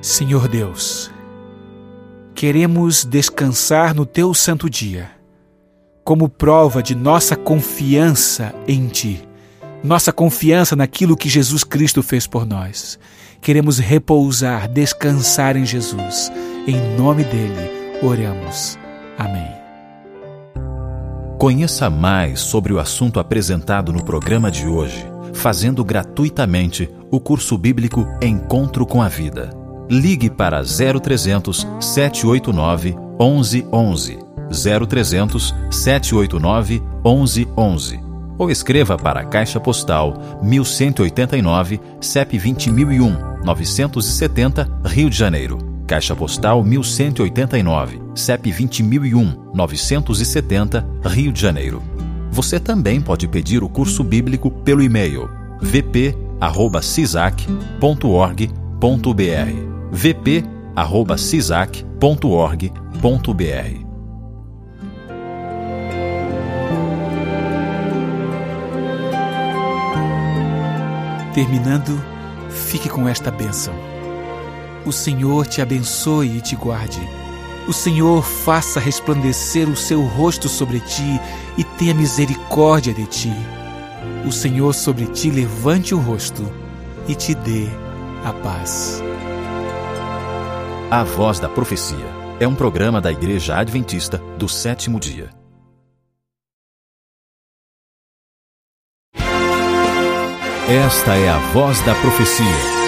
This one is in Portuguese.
Senhor Deus, queremos descansar no Teu santo dia, como prova de nossa confiança em Ti, nossa confiança naquilo que Jesus Cristo fez por nós. Queremos repousar, descansar em Jesus. Em nome dEle, oramos. Amém. Conheça mais sobre o assunto apresentado no programa de hoje, fazendo gratuitamente o curso bíblico Encontro com a Vida. Ligue para 0300 789 1111, 0300 789 1111, ou escreva para a Caixa Postal 1189, CEP 20001, 970, Rio de Janeiro. Caixa Postal 1189, CEP 20001, 970, Rio de Janeiro. Você também pode pedir o curso bíblico pelo e-mail vp@cisac.org.br, vp@cisac.org.br. Terminando, fique com esta bênção. O Senhor te abençoe e te guarde. O Senhor faça resplandecer o seu rosto sobre ti e tenha misericórdia de ti. O Senhor sobre ti levante o rosto e te dê a paz. A Voz da Profecia é um programa da Igreja Adventista do Sétimo Dia. Esta é a Voz da Profecia.